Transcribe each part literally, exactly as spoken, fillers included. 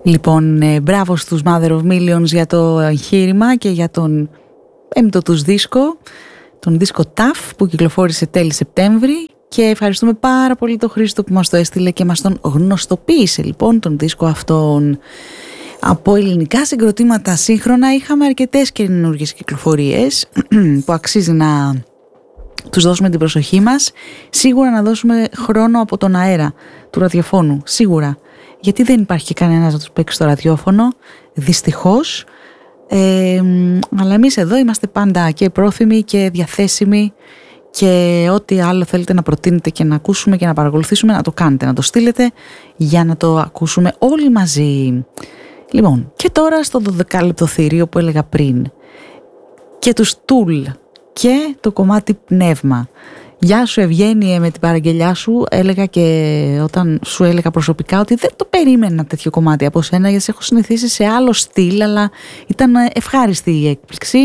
Λοιπόν, ε, μπράβο στους Mother of Millions για το εγχείρημα και για τον έμπτο τους δίσκο, τον δίσκο TAF που κυκλοφόρησε τέλη Σεπτέμβρη, και ευχαριστούμε πάρα πολύ τον Χρήστο που μας το έστειλε και μας τον γνωστοποίησε λοιπόν τον δίσκο αυτόν. Από ελληνικά συγκροτήματα σύγχρονα είχαμε αρκετές καινούργιες κυκλοφορίες που αξίζει να τους δώσουμε την προσοχή μας. Σίγουρα να δώσουμε χρόνο από τον αέρα του ραδιοφώνου, σίγουρα, γιατί δεν υπάρχει και κανένας να τους παίξει στο ραδιόφωνο, δυστυχώς. Ε, αλλά εμείς εδώ είμαστε πάντα και πρόθυμοι και διαθέσιμοι, και ό,τι άλλο θέλετε να προτείνετε και να ακούσουμε και να παρακολουθήσουμε, να το κάνετε, να το στείλετε για να το ακούσουμε όλοι μαζί. Λοιπόν, και τώρα στο δωδεκάλεπτο θηρίο που έλεγα πριν, και του Στουλ και το κομμάτι Πνεύμα. Γεια σου Ευγένιε, με την παραγγελιά σου έλεγα, και όταν σου έλεγα προσωπικά ότι δεν το περίμενα τέτοιο κομμάτι από σένα, γιατί έχω συνηθίσει σε άλλο στυλ, αλλά ήταν ευχάριστη η έκπληξη.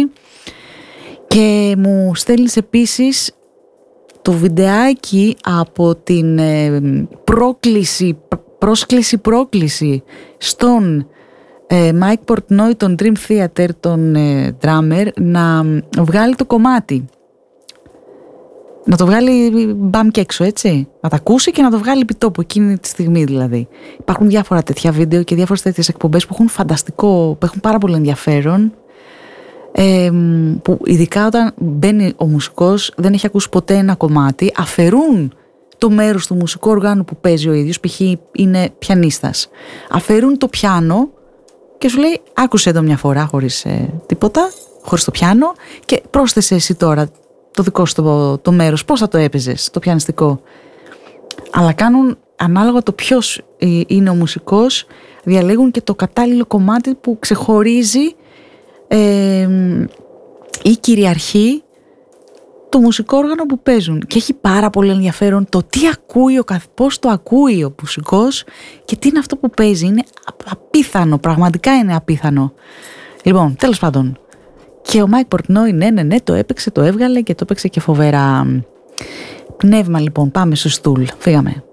Και μου στέλνεις επίσης το βιντεάκι από την πρόκληση, πρόσκληση πρόκληση στον ε, Mike Portnoy, τον Dream Theater, τον ε, drummer, να βγάλει το κομμάτι. Να το βγάλει μπαμ και έξω, έτσι. Να τα ακούσει και να το βγάλει επί τόπου, εκείνη τη στιγμή δηλαδή. Υπάρχουν διάφορα τέτοια βίντεο και διάφορες τέτοιες εκπομπές που έχουν φανταστικό, που έχουν πάρα πολύ ενδιαφέρον. Ε, που ειδικά όταν μπαίνει ο μουσικός, δεν έχει ακούσει ποτέ ένα κομμάτι, αφαιρούν το μέρος του μουσικού οργάνου που παίζει ο ίδιος, π.χ. είναι πιανίστας. Αφαιρούν το πιάνο και σου λέει άκουσε το μια φορά χωρίς ε, τίποτα, χωρίς το πιάνο, και πρόσθεσε εσύ τώρα το δικό σου το, το μέρος, πώς θα το έπαιζες το πιανιστικό. Αλλά κάνουν ανάλογα το ποιος είναι ο μουσικός, διαλέγουν και το κατάλληλο κομμάτι που ξεχωρίζει ε, ή κυριαρχεί το μουσικό όργανο που παίζουν. Και έχει πάρα πολύ ενδιαφέρον το τι ακούει ο καθ... πώς το ακούει ο μουσικός και τι είναι αυτό που παίζει. Είναι απίθανο, πραγματικά είναι απίθανο. Λοιπόν, τέλος πάντων, και ο Mike Portnoy, ναι, ναι, ναι, το έπαιξε, το έβγαλε και το έπαιξε και φοβερά. Πνεύμα λοιπόν, πάμε στο Στουλ, φύγαμε.